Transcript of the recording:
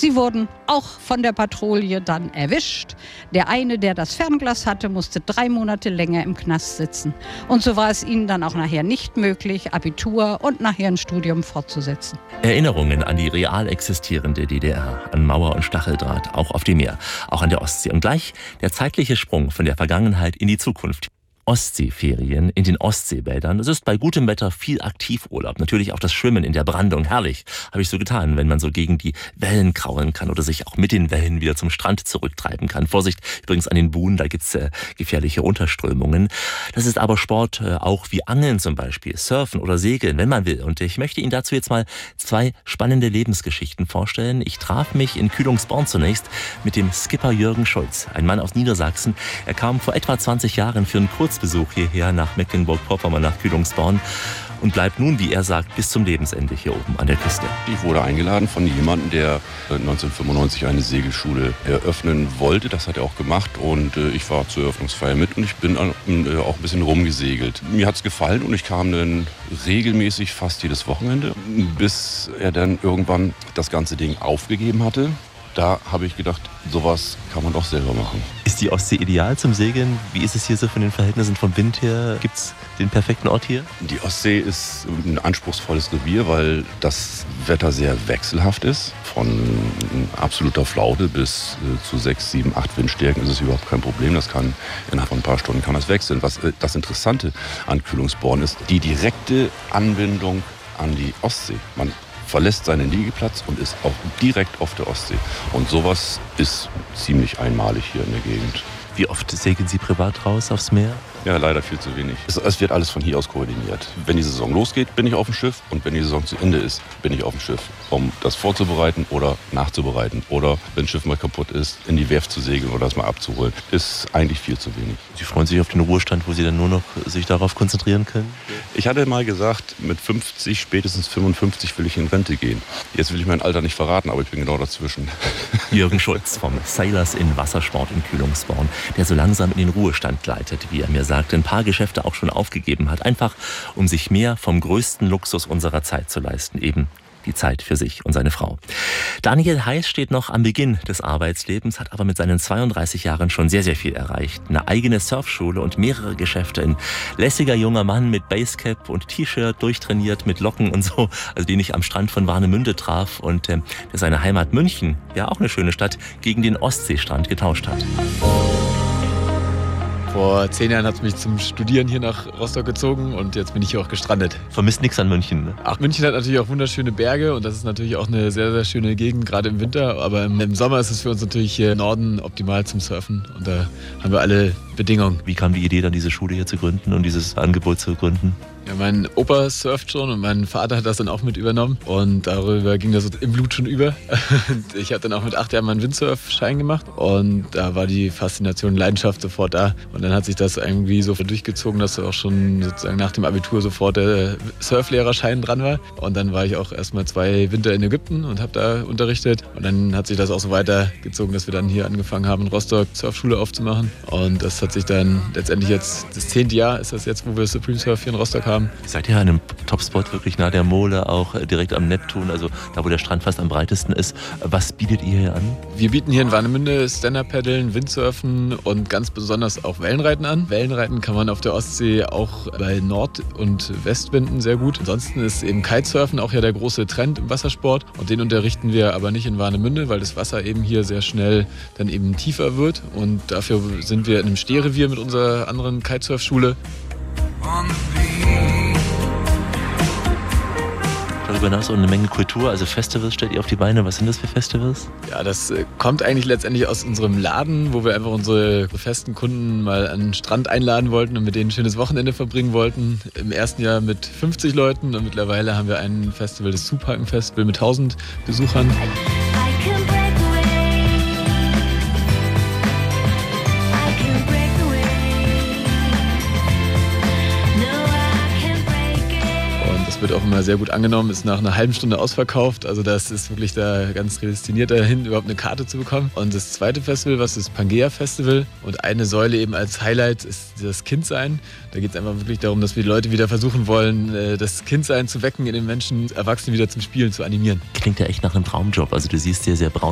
Sie wurden auch von der Patrouille dann erwischt. Der eine, der das Fernglas hatte, musste 3 Monate länger im Knast sitzen. Und so war es ihnen dann auch nachher nicht möglich, Abitur und nachher ein Studium fortzusetzen. Erinnerungen an die real existierende DDR, an Mauer und Stacheldraht, auch auf dem Meer, auch an der Ostsee. Und gleich der zeitliche Sprung von der Vergangenheit in die Zukunft. Ostseeferien in den Ostseebädern. Das ist bei gutem Wetter viel Aktivurlaub. Natürlich auch das Schwimmen in der Brandung. Herrlich, habe ich so getan, wenn man so gegen die Wellen kraulen kann oder sich auch mit den Wellen wieder zum Strand zurücktreiben kann. Vorsicht übrigens an den Buhnen, da gibt's gefährliche Unterströmungen. Das ist aber Sport auch wie Angeln zum Beispiel, Surfen oder Segeln, wenn man will. Und ich möchte Ihnen dazu jetzt mal 2 spannende Lebensgeschichten vorstellen. Ich traf mich in Kühlungsborn zunächst mit dem Skipper Jürgen Schulz, ein Mann aus Niedersachsen. Er kam vor etwa 20 Jahren für einen Kurzbesuch hierher nach Mecklenburg-Vorpommern, nach Kühlungsborn und bleibt nun, wie er sagt, bis zum Lebensende hier oben an der Küste. Ich wurde eingeladen von jemandem, der 1995 eine Segelschule eröffnen wollte. Das hat er auch gemacht und ich war zur Eröffnungsfeier mit und ich bin auch ein bisschen rumgesegelt. Mir hat es gefallen und ich kam dann regelmäßig fast jedes Wochenende, bis er dann irgendwann das ganze Ding aufgegeben hatte. Da habe ich gedacht, sowas kann man doch selber machen. Ist die Ostsee ideal zum Segeln? Wie ist es hier so von den Verhältnissen vom Wind her? Gibt es den perfekten Ort hier? Die Ostsee ist ein anspruchsvolles Revier, weil das Wetter sehr wechselhaft ist. Von absoluter Flaute bis zu 6, 7, 8 Windstärken ist es überhaupt kein Problem. Das kann innerhalb von ein paar Stunden kann das wechseln. Was das Interessante an Kühlungsborn ist, die direkte Anbindung an die Ostsee. Man verlässt seinen Liegeplatz und ist auch direkt auf der Ostsee. Und sowas ist ziemlich einmalig hier in der Gegend. Wie oft segeln Sie privat raus aufs Meer? Ja, leider viel zu wenig. Es wird alles von hier aus koordiniert. Wenn die Saison losgeht, bin ich auf dem Schiff. Und wenn die Saison zu Ende ist, bin ich auf dem Schiff. Um das vorzubereiten oder nachzubereiten. Oder wenn das Schiff mal kaputt ist, in die Werft zu segeln oder das mal abzuholen. Ist eigentlich viel zu wenig. Sie freuen sich auf den Ruhestand, wo Sie dann nur noch sich darauf konzentrieren können? Ich hatte mal gesagt, mit 50, spätestens 55 will ich in Rente gehen. Jetzt will ich mein Alter nicht verraten, aber ich bin genau dazwischen. Jürgen Schulz vom Sailors in Wassersport in Kühlungsborn, der so langsam in den Ruhestand gleitet, wie er mir sagt, ein paar Geschäfte auch schon aufgegeben hat, einfach um sich mehr vom größten Luxus unserer Zeit zu leisten, eben die Zeit für sich und seine Frau. Daniel Heiß steht noch am Beginn des Arbeitslebens, hat aber mit seinen 32 Jahren schon sehr, sehr viel erreicht. Eine eigene Surfschule und mehrere Geschäfte. Ein lässiger junger Mann mit Basecap und T-Shirt, durchtrainiert mit Locken und so, also den ich am Strand von Warnemünde traf und der seine Heimat München, ja auch eine schöne Stadt, gegen den Ostseestrand getauscht hat. Vor 10 Jahren hat es mich zum Studieren hier nach Rostock gezogen und jetzt bin ich hier auch gestrandet. Vermisst nichts an München, ne? Ach, München hat natürlich auch wunderschöne Berge und das ist natürlich auch eine sehr, sehr schöne Gegend, gerade im Winter. Aber im Sommer ist es für uns natürlich hier im Norden optimal zum Surfen und da haben wir alle Bedingungen. Wie kam die Idee dann, diese Schule hier zu gründen und dieses Angebot zu gründen? Ja, mein Opa surft schon und mein Vater hat das dann auch mit übernommen und darüber ging das im Blut schon über. Ich habe dann auch mit 8 Jahren meinen Windsurf-Schein gemacht und da war die Faszination, Leidenschaft sofort da. Und dann hat sich das irgendwie so durchgezogen, dass auch schon sozusagen nach dem Abitur sofort der Surflehrerschein dran war. Und dann war ich auch erstmal 2 Winter in Ägypten und habe da unterrichtet. Und dann hat sich das auch so weitergezogen, dass wir dann hier angefangen haben, in Rostock Surfschule aufzumachen. Und das hat sich dann letztendlich jetzt, das 10. Jahr ist das jetzt, wo wir Supreme Surf hier in Rostock haben. Seid ihr an einem Topspot wirklich nah der Mole, auch direkt am Neptun, also da, wo der Strand fast am breitesten ist. Was bietet ihr hier an? Wir bieten hier in Warnemünde Stand-Up-Paddeln, Windsurfen und ganz besonders auch Wellenreiten an. Wellenreiten kann man auf der Ostsee auch bei Nord- und Westwinden sehr gut. Ansonsten ist eben Kitesurfen auch ja der große Trend im Wassersport und den unterrichten wir aber nicht in Warnemünde, weil das Wasser eben hier sehr schnell dann eben tiefer wird und dafür sind wir in einem Stehrevier mit unserer anderen Kitesurfschule. Darüber hinaus auch eine Menge Kultur, also Festivals stellt ihr auf die Beine. Was sind das für Festivals? Ja, das kommt eigentlich letztendlich aus unserem Laden, wo wir einfach unsere festen Kunden mal an den Strand einladen wollten und mit denen ein schönes Wochenende verbringen wollten. Im ersten Jahr mit 50 Leuten und mittlerweile haben wir ein Festival, das Zupacken-Festival mit 1000 Besuchern. Wird auch immer sehr gut angenommen, ist nach einer halben Stunde ausverkauft. Also das ist wirklich da ganz prädestiniert dahin, überhaupt eine Karte zu bekommen. Und das zweite Festival, was das Pangea Festival und eine Säule eben als Highlight ist das Kindsein. Da geht es einfach wirklich darum, dass wir die Leute wieder versuchen wollen, das Kindsein zu wecken in den Menschen, Erwachsene wieder zum Spielen zu animieren. Klingt ja echt nach einem Traumjob. Also du siehst sehr, sehr braun